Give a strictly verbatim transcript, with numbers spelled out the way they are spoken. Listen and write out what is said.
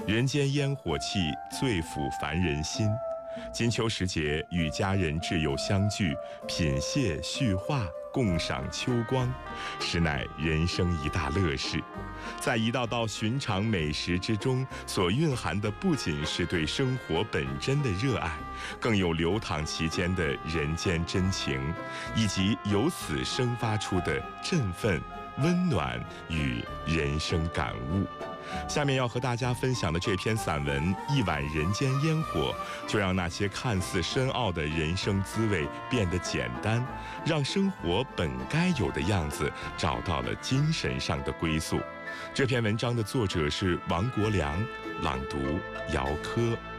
人间烟火气，最抚凡人心。金秋时节，与家人挚友相聚，品谢叙话，共赏秋光，实乃人生一大乐事。在一道道寻常美食之中，所蕴含的不仅是对生活本真的热爱，更有流淌其间的人间真情，以及由此生发出的振奋、温暖与人生感悟。下面要和大家分享的这篇散文《一碗人间烟火》，就让那些看似深奥的人生滋味变得简单，让生活本该有的样子找到了精神上的归宿。这篇文章的作者是王国良，朗读姚科。